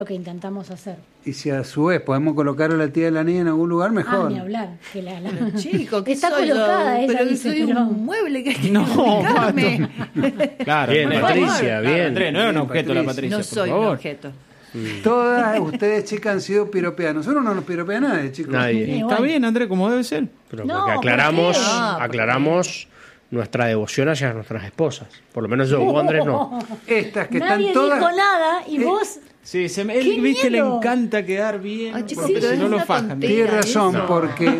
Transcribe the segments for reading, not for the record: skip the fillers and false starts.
lo que intentamos hacer. Y si a su vez podemos colocar a la tía de la niña en algún lugar, mejor. Ni hablar. Que Chico, ¿qué está soy colocada, yo? ella Pero dice, soy pero... un mueble que hay que No, ubicarme. Claro, Bien, Andrés. Patricia, Claro, bien. Andrés, no es un objeto la Patricia. Patricia, No por soy un favor. objeto. Todas ustedes, chicas, han sido piropeadas. Nosotros no nos piropea nadie, chicos. Nadie. Está bueno. bien, Andrés, como debe ser. Pero No, porque ¿por aclaramos, qué? aclaramos nuestra devoción hacia nuestras esposas. Por lo menos yo, vos, Andrés, no. Estas que Nadie están todas... dijo nada y vos... Sí, él, ¡Qué viste, le miedo! encanta quedar bien. Ay, chico, porque pero si es no lo una fajan. tontería. Tienes razón, eso.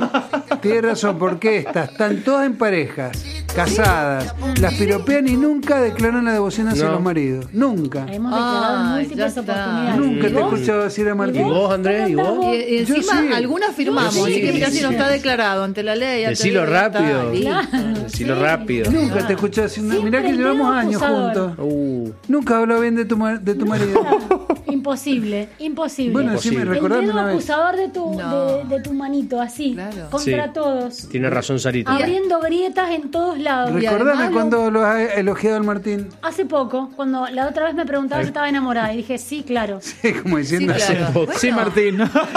porque estas están todas en parejas, casadas, las piropean y nunca declaran la devoción hacia No. los maridos. Nunca. Hemos declarado en Ay, múltiples ya está. oportunidades. Nunca ¿Y te he vos? escuchado decir a Martín. ¿Y vos, Andrés? ¿Y vos? Y Yo encima sí. algunas firmamos, Yo sí. así que mirá si no Sí. está declarado ante la ley. ante Decilo la ley, ya está, rápido. listo. Decilo Sí. rápido. Nunca te he escuchado decir nada. Siempre Mirá que el llevamos dedo años acusador. juntos. Nunca habló bien de tu marido. Imposible, imposible. Bueno, sí me Imposible. recordaste el dedo una vez. acusador de tu, No. de tu manito, así, Claro. contra Sí. todos. Tiene razón, Sarita. Abriendo grietas en todos lados. Y Recordame además cuando lo has elogiado al Martín. Hace poco, cuando la otra vez me preguntaba si estaba enamorada, y dije, sí, claro. Sí, como diciendo. Sí, claro. Bueno, Sí, Martín.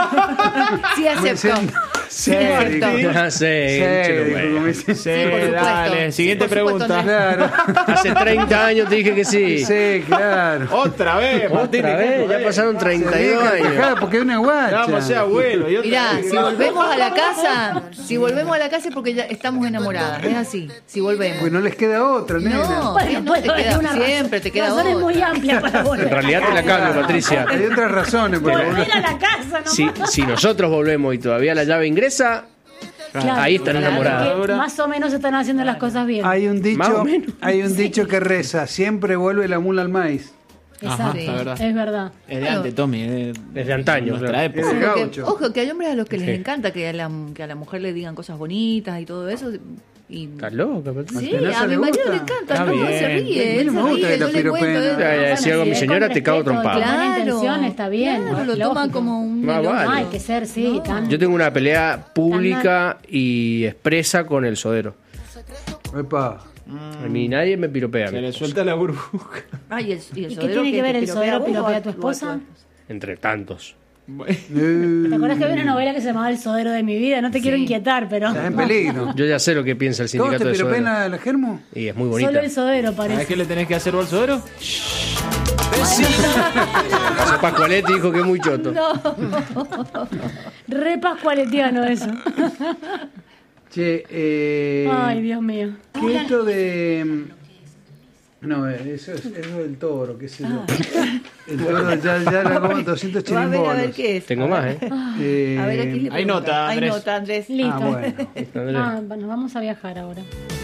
Sí aceptó. Sí, aceptó. dijo. Ah, sí, Sí, bueno. dijo, como diciendo. Sí, por supuesto. dale. Siguiente Sí, por supuesto, pregunta. Andrés. Claro. Hace 30 años te dije que sí. Sí, claro. Otra vez, Martín. Otra vez, ya pasaron 32 años. Porque es una guacha. Vamos a ser abuelo. Y otra Mirá, vez. si volvemos a la casa, es porque ya estamos enamoradas, es así, si volvemos. Pues no les queda otra, nena. No, Bueno, no te queda, una siempre te queda razón es muy otra. amplia para volver. En realidad te la cambio, Patricia. Hay otras razones. Porque Volver a la casa, ¿no? Si nosotros volvemos y todavía la llave ingresa, Claro. ahí están Claro. enamoradas. Que más o menos están haciendo las cosas bien. hay un Más o dicho, menos. hay un dicho que reza, siempre vuelve la mula al maíz. Exacto, Ajá, la verdad. es verdad. Es de antes, Tommy. Desde antaño, Nuestra claro. época. Es de Ojo que, gaucho. ojo que hay hombres a los que les Sí. encanta que a la mujer le digan cosas bonitas y todo eso. Y, ¿Estás loca, Patricia? sí, ¿Martelazo a mi le marido gusta? le encanta, Está no, bien. se A ríe, mí él no me se gusta ríe, que yo la le cuento. piropen. Ya, si hago a mi es señora, con te cago respeto, trompada. con buena Claro. intención, está bien. Claro, lo lógico. toman como un Más elogio. vale. No, hay que ser, sí, tan... Yo tengo una pelea pública y expresa con el sodero. Epa. A mí nadie me piropea. Se le suelta la burbuja. Ay, y el ¿Y qué sodero tiene que ver te el piropea sodero vos piropea a tu o esposa? Entre tantos. ¿Te acuerdas que había una novela que se llamaba El Sodero de mi vida? No te quiero inquietar, pero... Estás en peligro. Yo ya sé lo que piensa el ¿Todos sindicato te de piropean sodero. a la Germo? Y es muy bonita. Solo el sodero ¿Sabes parece. qué le tenés que hacer vos al sodero? José Pascualetti dijo que es muy choto. Re pascualetiano eso. Che, Ay, Dios mío. ¿qué esto de...? No, eso es del toro, qué sé yo. El toro ya le como 200 Va a ver chirimbolos. qué es. Tengo más, ¿eh? A ver, aquí le Hay preguntan. nota, Hay Andrés. nota, Andrés. Listo. Ah, bueno. Nos vamos a viajar ahora.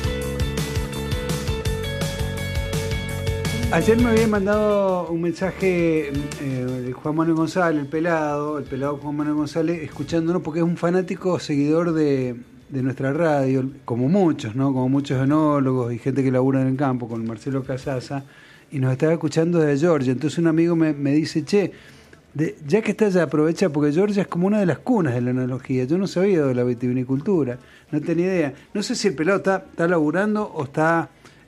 Ayer me había mandado un mensaje de Juan Manuel González, el pelado Juan Manuel González, escuchándonos porque es un fanático seguidor de nuestra radio, como muchos, ¿no? Como muchos enólogos y gente que labura en el campo, con Marcelo Casaza, y nos estaba escuchando desde Georgia. Entonces un amigo me dice, che, ya que estás allá, aprovecha, porque Georgia es como una de las cunas de la enología. Yo no sabía de la vitivinicultura, no tenía idea. No sé si el pelado está laburando o está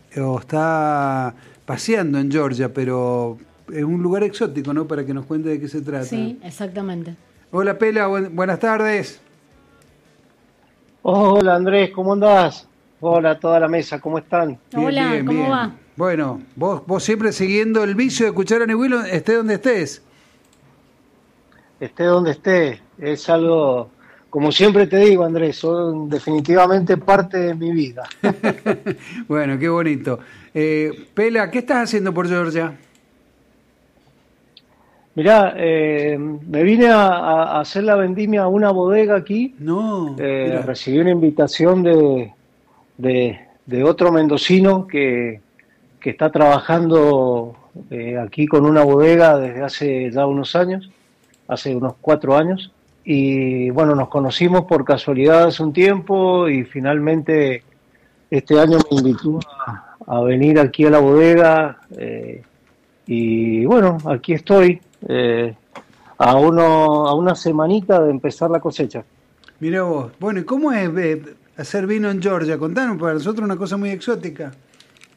paseando en Georgia, pero es un lugar exótico, ¿no? Para que nos cuente de qué se trata. Sí, exactamente. Hola, Pela, buenas tardes. Hola Andrés, ¿cómo andás? Hola a toda la mesa, ¿cómo están? Hola, ¿cómo va? Bueno, vos siempre siguiendo el vicio de escuchar a Newell, esté donde estés. Esté donde esté, es algo, como siempre te digo Andrés, son definitivamente parte de mi vida. Bueno, qué bonito. Pela, ¿qué estás haciendo por Georgia? Mirá, me vine a hacer la vendimia a una bodega aquí. No. Mira. Recibí una invitación de otro mendocino que está trabajando aquí con una bodega desde hace ya unos años, hace unos 4 años. Y bueno, nos conocimos por casualidad hace un tiempo y finalmente este año me invitó a venir aquí a la bodega. Y bueno, aquí estoy. A una semanita de empezar la cosecha. Mira vos. Bueno, ¿y cómo es hacer vino en Georgia? Contanos, para nosotros una cosa muy exótica.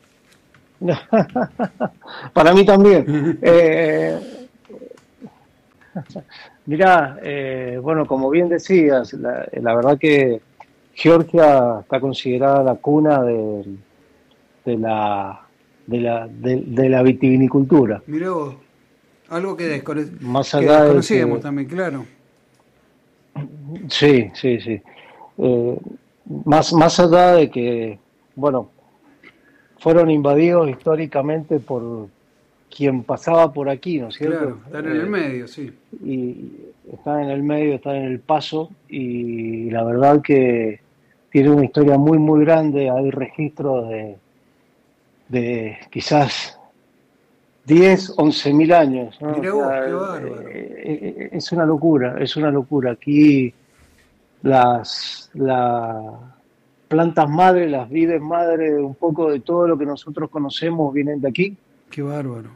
Para mí también. Mirá, bueno, como bien decías, la verdad que Georgia está considerada la cuna de la vitivinicultura. Mirá vos, algo que, Más que allá de desconocíamos que- también, claro. Sí, sí, sí. Más allá de que, bueno, fueron invadidos históricamente por quien pasaba por aquí, ¿no es cierto? Claro, están en el medio, sí. Y están en el medio, están en el paso, y la verdad que tiene una historia muy, muy grande. Hay registros de quizás 10, 11 mil años, ¿no? Mirá vos, qué bárbaro. Es una locura, es una locura. Aquí las plantas madre, las vides madre, un poco de todo lo que nosotros conocemos vienen de aquí. Qué bárbaro.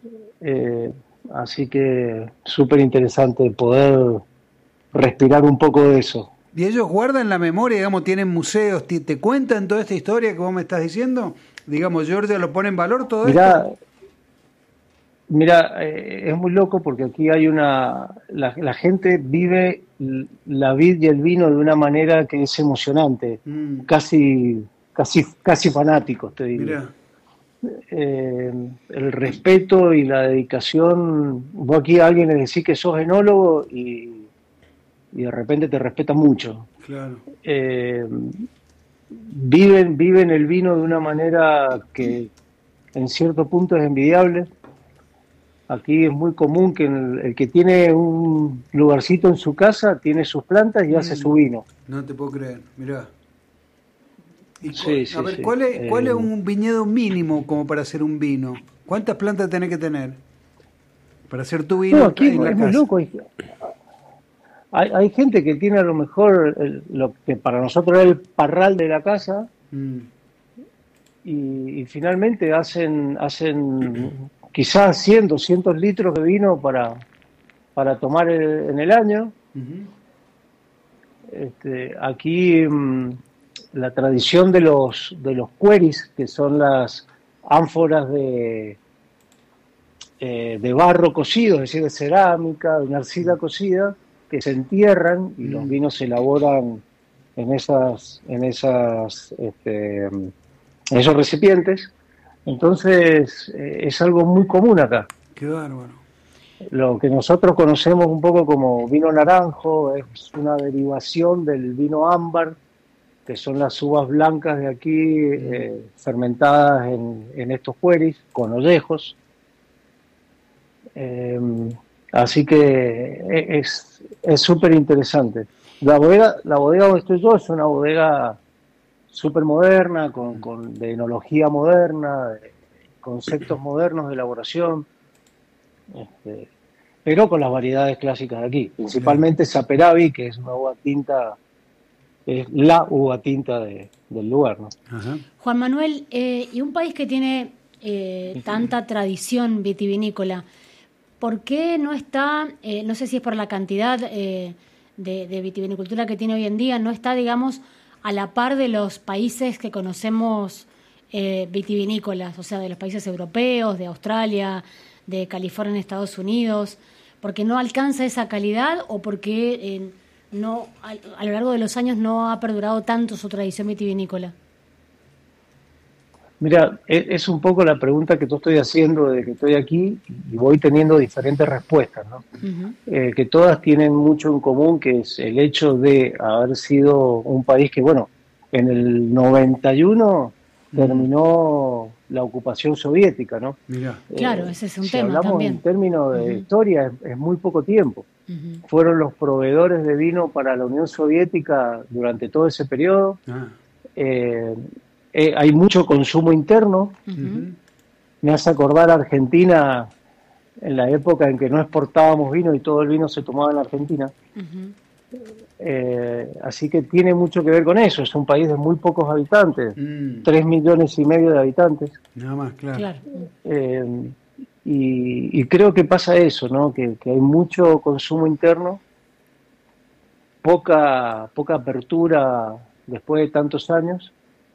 Así que súper interesante poder respirar un poco de eso. ¿Y ellos guardan la memoria, digamos, tienen museos, te cuentan toda esta historia que vos me estás diciendo? Digamos, Georgia lo pone en valor todo esto. Mira, es muy loco porque aquí hay la gente vive la vid y el vino de una manera que es emocionante, casi fanáticos, te diría. Mirá. El respeto y la dedicación. Vos aquí a alguien le decís que sos enólogo y de repente te respeta mucho. Claro. Viven el vino de una manera que en cierto punto es envidiable. Aquí es muy común que el que tiene un lugarcito en su casa tiene sus plantas y hace su vino. No te puedo creer, mirá. Y Sí, sí, a ver, sí. ¿cuál es un viñedo mínimo como para hacer un vino? ¿Cuántas plantas tenés que tener para hacer tu vino No, aquí en la es muy casa? loco. Hay gente que tiene a lo mejor lo que para nosotros es el parral de la casa y finalmente hacen quizás 100, 200 litros de vino para tomar en el año. Aquí la tradición de los cueris, que son las ánforas de barro cocido, es decir, de cerámica, de una arcilla cocida, que se entierran y los vinos se elaboran en esos recipientes. Entonces es algo muy común acá. Qué bárbaro. Lo que nosotros conocemos un poco como vino naranjo es una derivación del vino ámbar, que son las uvas blancas de aquí fermentadas en estos cueris con ollejos. Así que es súper interesante. La bodega donde estoy yo es una bodega súper moderna, de enología moderna, de conceptos modernos de elaboración, pero con las variedades clásicas de aquí, principalmente Saperavi, que es una uva tinta, es la uva tinta del lugar, ¿no? Ajá. Juan Manuel, y un país que tiene tanta tradición vitivinícola, ¿por qué no está, no sé si es por la cantidad de vitivinicultura que tiene hoy en día, no está, digamos, a la par de los países que conocemos vitivinícolas, o sea, de los países europeos, de Australia, de California en Estados Unidos, porque no alcanza esa calidad o porque no a lo largo de los años no ha perdurado tanto su tradición vitivinícola? Mira, es un poco la pregunta que yo estoy haciendo desde que estoy aquí y voy teniendo diferentes respuestas, ¿no? Que todas tienen mucho en común, que es el hecho de haber sido un país que, bueno, en el 91 terminó la ocupación soviética, ¿no? Mirá. Claro, ese es un si tema hablamos también. en términos de historia, es muy poco tiempo. Fueron los proveedores de vino para la Unión Soviética durante todo ese periodo. Hay mucho consumo interno. Me hace acordar a Argentina en la época en que no exportábamos vino y todo el vino se tomaba en Argentina. Así que tiene mucho que ver con eso. Es un país de muy pocos habitantes, 3,5 millones de habitantes. Nada más, claro. Y creo que pasa eso, ¿no? Que hay mucho consumo interno, poca apertura después de tantos años.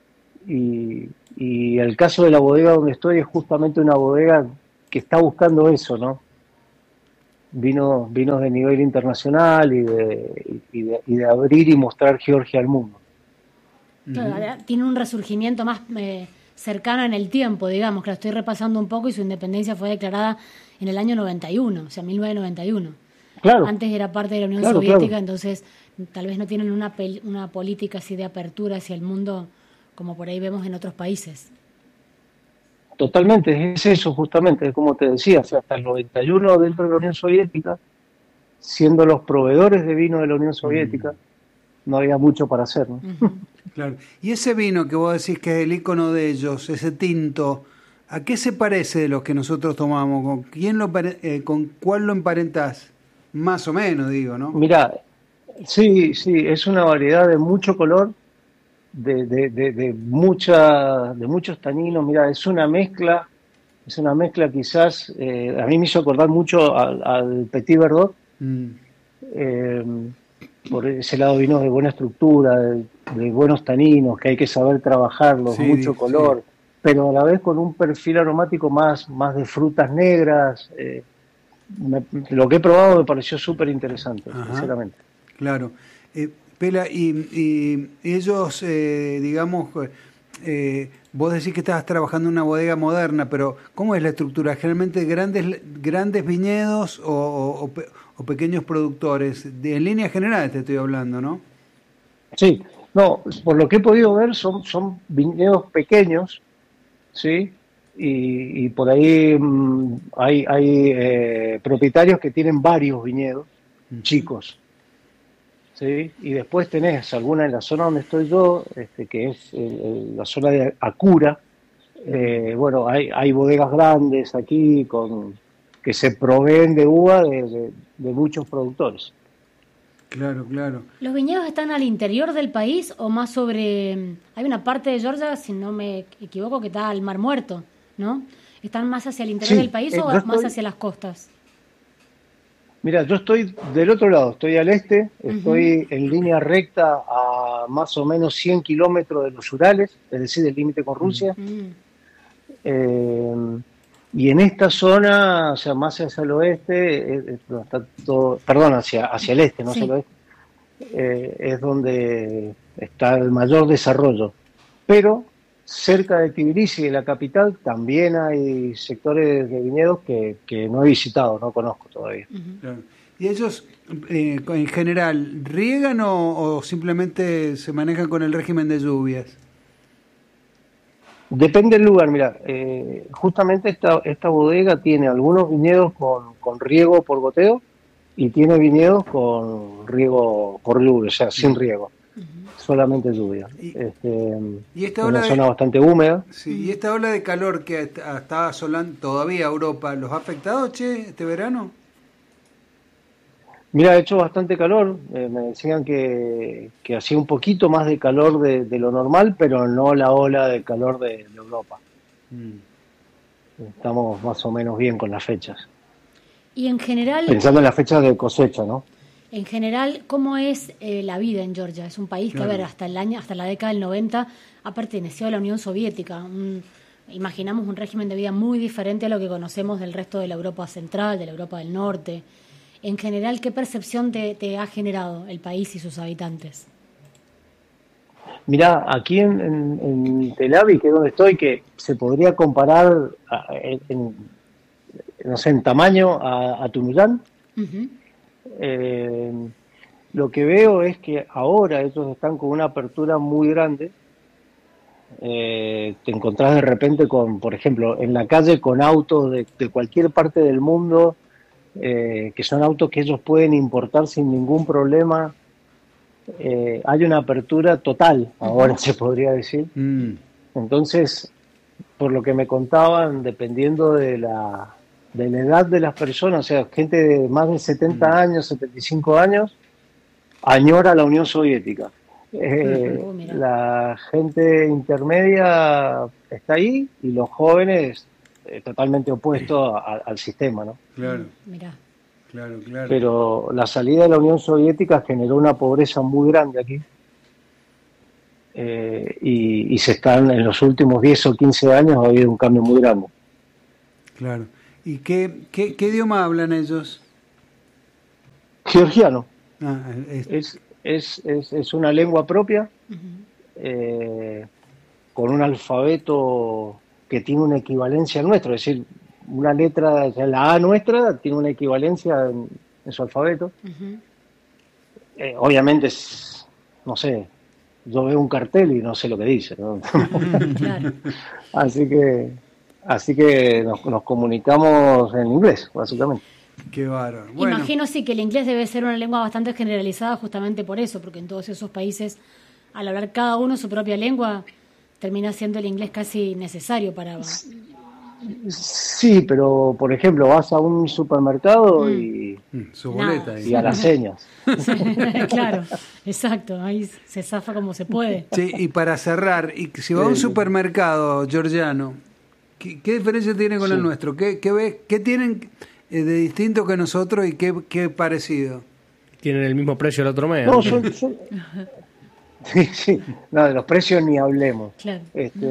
Y el caso de la bodega donde estoy es justamente una bodega que está buscando eso, ¿no? vinos de nivel internacional y de abrir y mostrar Georgia al mundo. Claro, ahora tiene un resurgimiento más cercano en el tiempo, digamos, que la estoy repasando un poco, y su independencia fue declarada en el año 91, o sea, 1991. Claro. Antes era parte de la Unión Claro, Soviética, claro. entonces tal vez no tienen una política así de apertura hacia el mundo como por ahí vemos en otros países. Totalmente, es eso justamente, es como te decía, o sea, hasta el 91 dentro de la Unión Soviética, siendo los proveedores de vino de la Unión Soviética, no había mucho para hacer, ¿no? Ujú. Claro. Y ese vino que vos decís que es el icono de ellos, ese tinto, ¿a qué se parece de los que nosotros tomamos? ¿Con cuál lo emparentás? Más o menos, digo, ¿no? Mira, sí, es una variedad de mucho color, de muchos taninos. Mira, es una mezcla quizás, a mí me hizo acordar mucho al Petit Verdot. eh, por ese lado vinos de buena estructura, de buenos taninos, que hay que saber trabajarlos, Sí, mucho color, sí. pero a la vez con un perfil aromático más de frutas negras. Lo que he probado me pareció súper interesante, Ajá. sinceramente. Claro. Pela, y ellos, digamos, vos decís que estabas trabajando en una bodega moderna, pero ¿cómo es la estructura? ¿Generalmente grandes viñedos o pequeños productores? En líneas generales te estoy hablando, ¿no? Sí, no, por lo que he podido ver son viñedos pequeños, ¿sí? Y por ahí hay propietarios que tienen varios viñedos chicos, ¿sí? Y después tenés alguna en la zona donde estoy yo, que es la zona de Acura. Bueno, hay bodegas grandes aquí que se proveen de uva de muchos productores. Claro, claro. ¿Los viñedos están al interior del país o más sobre...? Hay una parte de Georgia, si no me equivoco, que está al Mar Muerto, ¿no? ¿Están más hacia el interior Sí, del país o yo más estoy- hacia las costas? Mira, yo estoy del otro lado, estoy al este, estoy en línea recta a más o menos 100 kilómetros de los Urales, es decir, del límite con Rusia. Y en esta zona, o sea, más hacia el oeste, está todo, perdón, hacia el este, no Sí. hacia el oeste, es donde está el mayor desarrollo. Pero cerca de Tbilisi, de la capital, también hay sectores de viñedos que no he visitado, no conozco todavía. Claro. ¿Y ellos, en general, riegan o simplemente se manejan con el régimen de lluvias? Depende del lugar, mira, justamente esta bodega tiene algunos viñedos con riego por goteo y tiene viñedos con riego por lluvia, o sea, sin riego, solamente lluvia. Y esta Es ola una de- zona bastante húmeda. Sí, y esta ola de calor que está asolando todavía Europa, ¿los ha afectado, este verano? Mira, ha hecho bastante calor, me decían que hacía un poquito más de calor de lo normal, pero no la ola de calor de Europa. Estamos más o menos bien con las fechas. Y en general, Pensando en las fechas de cosecha, ¿no? ¿cómo es la vida en Georgia? Es un país que, Claro. a ver, hasta la década del 90 ha pertenecido a la Unión Soviética. Imaginamos un régimen de vida muy diferente a lo que conocemos del resto de la Europa Central, de la Europa del Norte. En general, ¿qué percepción te ha generado el país y sus habitantes? Mirá, aquí en Tel Aviv, que es donde estoy, que se podría comparar, no sé, en tamaño a Tunuyán. Ujú. Lo que veo es que ahora ellos están con una apertura muy grande. Te encontrás de repente con, por ejemplo, en la calle con autos de cualquier parte del mundo, que son autos que ellos pueden importar sin ningún problema. Hay una apertura total, ahora se podría decir. Entonces, por lo que me contaban, dependiendo de la edad de las personas, o sea, gente de más de 70 años, 75 años, añora la Unión Soviética. Mira. La gente intermedia está ahí y los jóvenes totalmente opuestos al sistema, ¿no? Claro, Mirá. claro. Pero la salida de la Unión Soviética generó una pobreza muy grande aquí. Y se están, en los últimos 10 o 15 años ha habido un cambio muy grande. Claro. ¿Y qué idioma hablan ellos? georgiano. Ah, Es una lengua propia, con un alfabeto que tiene una equivalencia al nuestro, es decir, una letra, o sea, la A nuestra tiene una equivalencia en su alfabeto. Obviamente, no sé, yo veo un cartel y no sé lo que dice, ¿no? Claro. Así que nos comunicamos en inglés, básicamente. Qué bárbaro. Bueno, Imagino sí que el inglés debe ser una lengua bastante generalizada justamente por eso, porque en todos esos países, al hablar cada uno su propia lengua, termina siendo el inglés casi necesario para... Sí, pero por ejemplo, vas a un supermercado su boleta. Nada. y a las señas. Claro, exacto, ahí se zafa como se puede. Sí, y para cerrar, y si va a un supermercado georgiano, ¿qué diferencia tiene con el nuestro? ¿Qué tienen de distinto que nosotros y qué parecido? Tienen el mismo precio el otro mes. No, sí. No, de los precios ni hablemos. Claro.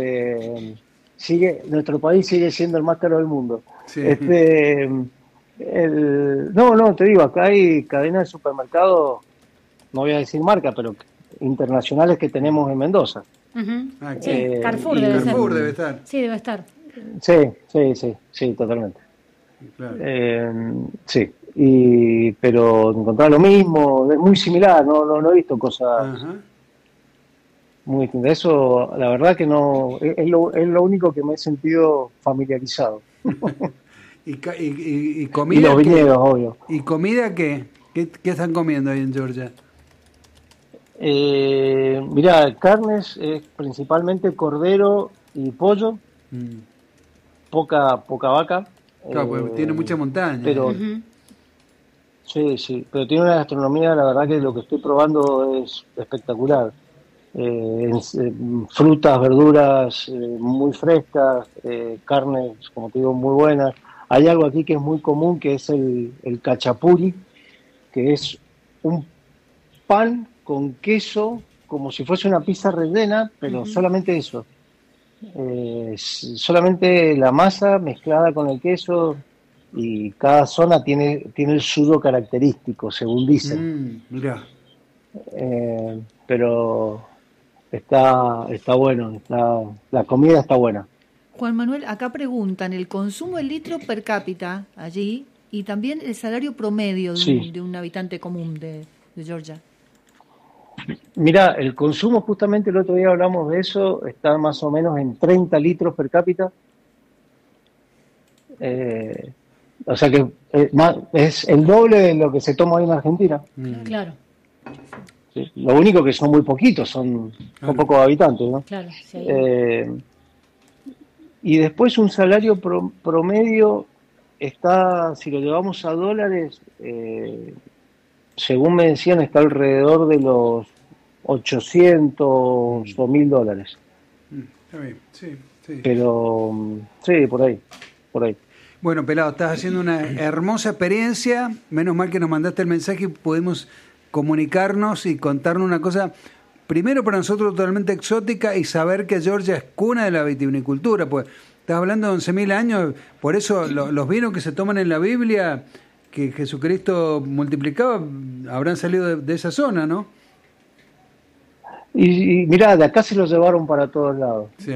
Nuestro país sigue siendo el más caro del mundo. Sí. No, te digo, acá hay cadenas de supermercados, no voy a decir marca, pero internacionales que tenemos en Mendoza. Sí, Carrefour y debe Carrefour ser. debe estar. Sí, debe estar. Sí, totalmente. Claro. Sí, pero encontrar lo mismo, es muy similar, no he visto cosas Ajá. muy distintas. Eso, la verdad que no, es lo único que me he sentido familiarizado. ¿Y Y comida los qué? viñedos, obvio. ¿Y comida qué? ¿Qué están comiendo ahí en Georgia? Mirá, carnes es principalmente cordero y pollo, poca vaca. Claro, porque tiene mucha montaña. Pero sí, pero tiene una gastronomía, la verdad que lo que estoy probando es espectacular. Frutas, verduras muy frescas, carnes, como te digo, muy buenas. Hay algo aquí que es muy común, que es el cachapuri, que es un pan con queso, como si fuese una pizza rellena, pero solamente eso. Solamente la masa mezclada con el queso, y cada zona tiene el suyo característico, según dicen. Mirá. Pero está bueno, la comida está buena. Juan Manuel, acá preguntan el consumo del litro per cápita allí y también el salario promedio de un habitante común de Georgia. Mira, el consumo, justamente el otro día hablamos de eso, está más o menos en 30 litros per cápita. O sea que es el doble de lo que se toma hoy en Argentina. Claro, Sí. Lo único que son muy poquitos, son pocos habitantes, ¿no? claro. Sí, Y después un salario promedio está, si lo llevamos a dólares, según me decían, está alrededor de los 800 o $1.000. Está bien, sí. Pero sí, por ahí. Bueno, Pelado, estás haciendo una hermosa experiencia. Menos mal que nos mandaste el mensaje y pudimos comunicarnos y contarnos una cosa, primero para nosotros totalmente exótica, y saber que Georgia es cuna de la vitivinicultura. Pues estás hablando de 11.000 años, por eso los vinos que se toman en la Biblia, que Jesucristo multiplicaba, habrán salido de esa zona, ¿no? Y mirá, de acá se los llevaron para todos lados. Sí.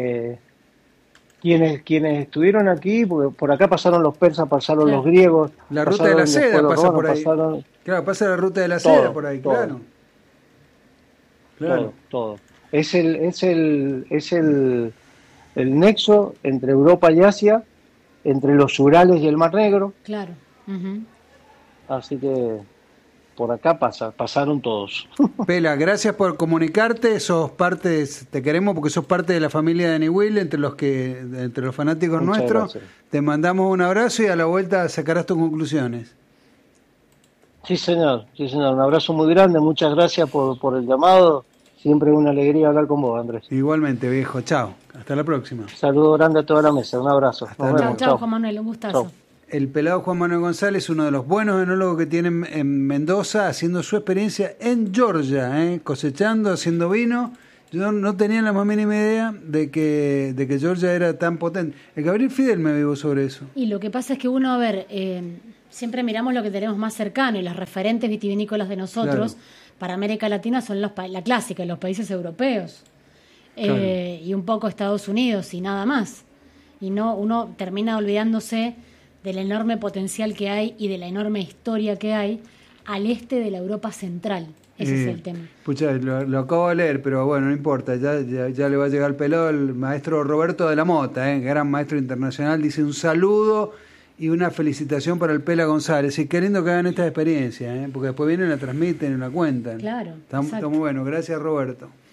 Quienes estuvieron aquí, porque por acá pasaron los persas, pasaron Claro. los griegos. La ruta de la seda pasa por ahí. Pasaron Claro, pasa la ruta de la seda por ahí, todo. claro. Todo. Es el nexo entre Europa y Asia, entre los Urales y el Mar Negro. claro. Así que por acá pasaron todos. Pela, gracias por comunicarte, te queremos porque sos parte de la familia de Niwil, entre los fanáticos Muchas nuestros. gracias. Te mandamos un abrazo y a la vuelta sacarás tus conclusiones. Sí, señor. Un abrazo muy grande. Muchas gracias por el llamado. Siempre es una alegría hablar con vos, Andrés. Igualmente, viejo. Chao. Hasta la próxima. Saludo grande a toda la mesa. Un abrazo. Nos luego. vemos. Chao, Juan Manuel, un gustazo. Chau. El pelado Juan Manuel González, uno de los buenos enólogos que tienen en Mendoza, haciendo su experiencia en Georgia, cosechando, haciendo vino. Yo no tenía la más mínima idea de que Georgia era tan potente. El Gabriel Fidel me avisó sobre eso. Y lo que pasa es que uno, a ver, siempre miramos lo que tenemos más cercano y los referentes vitivinícolas de nosotros para América Latina son la clásica, los países europeos y un poco Estados Unidos y nada más. Y no, uno termina olvidándose del enorme potencial que hay y de la enorme historia que hay al este de la Europa central. Ese es el tema. Pucha, lo acabo de leer, pero bueno, no importa, ya le va a llegar el pelado el maestro Roberto de la Mota, gran maestro internacional, dice un saludo y una felicitación para el Pela González. Y qué lindo que hagan esta experiencia, porque después vienen, la transmiten y la cuentan. Claro. Está muy bueno, gracias Roberto.